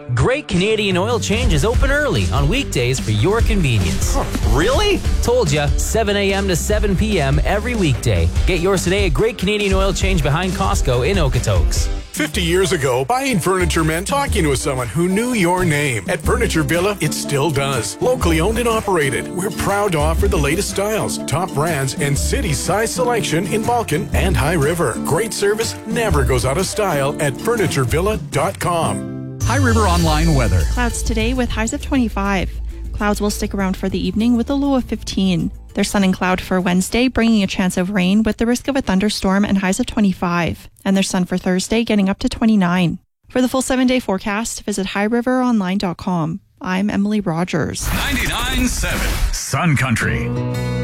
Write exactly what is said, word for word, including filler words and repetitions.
Great Canadian Oil Change is open early on weekdays for your convenience. Huh, really? Told ya, seven a.m. to seven p.m. every weekday. Get yours today at Great Canadian Oil Change behind Costco in Okotoks. fifty years ago, buying furniture meant talking with someone who knew your name. At Furniture Villa, it still does. Locally owned and operated, we're proud to offer the latest styles, top brands, and city-size selection in Vulcan and High River. Great service never goes out of style at furniture villa dot com. High River Online weather. Clouds today with highs of twenty-five. Clouds will stick around for the evening with a low of fifteen. There's sun and cloud for Wednesday, bringing a chance of rain with the risk of a thunderstorm and highs of twenty-five. And there's sun for Thursday, getting up to twenty-nine. For the full seven-day forecast, visit high river online dot com. I'm Emily Rogers. ninety-nine point seven Sun Country.